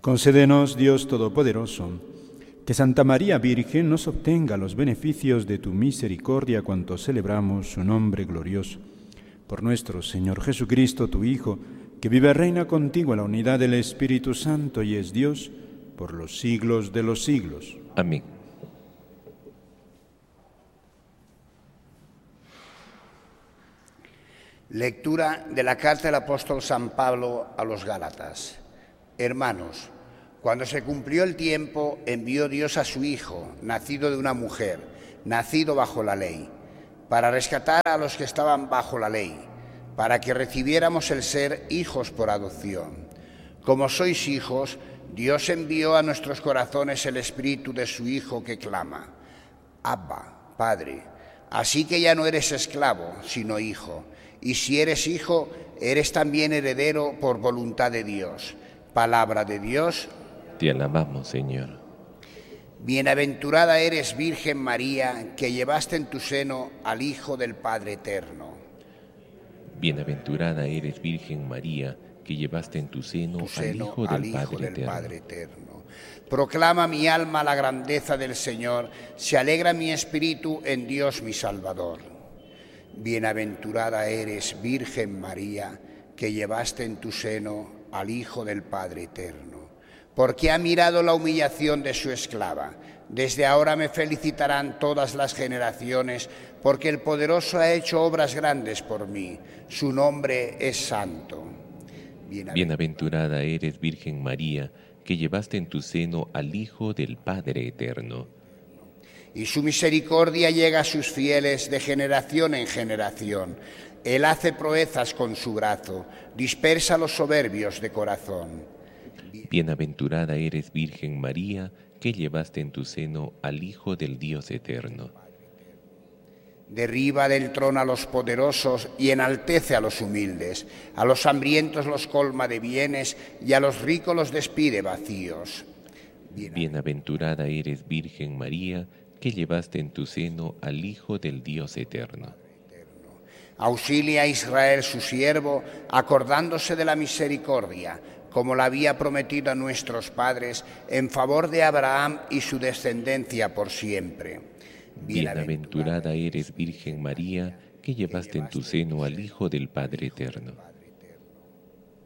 Concédenos, Dios Todopoderoso, que Santa María Virgen nos obtenga los beneficios de tu misericordia cuanto celebramos su nombre glorioso. Por nuestro Señor Jesucristo, tu Hijo, que vive y reina contigo en la unidad del Espíritu Santo y es Dios por los siglos de los siglos. Amén. Lectura de la carta del apóstol San Pablo a los Gálatas. Hermanos, cuando se cumplió el tiempo, envió Dios a su Hijo, nacido de una mujer, nacido bajo la ley, para rescatar a los que estaban bajo la ley, para que recibiéramos el ser hijos por adopción. Como sois hijos, Dios envió a nuestros corazones el espíritu de su Hijo que clama: Abba, Padre. Así que ya no eres esclavo, sino hijo. Y si eres hijo, eres también heredero por voluntad de Dios. Palabra de Dios. Te alabamos, Señor. Bienaventurada eres, Virgen María, que llevaste en tu seno al Hijo del Padre Eterno. Bienaventurada eres, Virgen María, que llevaste en tu seno al Hijo del Padre Eterno. Proclama mi alma la grandeza del Señor, se alegra mi espíritu en Dios mi Salvador. Bienaventurada eres, Virgen María, que llevaste en tu seno al Hijo del Padre Eterno. Porque ha mirado la humillación de su esclava. Desde ahora me felicitarán todas las generaciones, porque el Poderoso ha hecho obras grandes por mí. Su nombre es santo. Bienaventurada eres, Virgen María, que llevaste en tu seno al Hijo del Padre Eterno. Y su misericordia llega a sus fieles de generación en generación. Él hace proezas con su brazo, dispersa a los soberbios de corazón. Bienaventurada eres, Virgen María, que llevaste en tu seno al Hijo del Dios Eterno. Derriba del trono a los poderosos y enaltece a los humildes. A los hambrientos los colma de bienes y a los ricos los despide vacíos. Bienaventurada eres, Virgen María, que llevaste en tu seno al Hijo del Dios Eterno. Auxilia a Israel su siervo, acordándose de la misericordia, como la había prometido a nuestros padres, en favor de Abraham y su descendencia por siempre. Bienaventurada eres, Virgen María, que llevaste en tu seno al Hijo del Padre Eterno.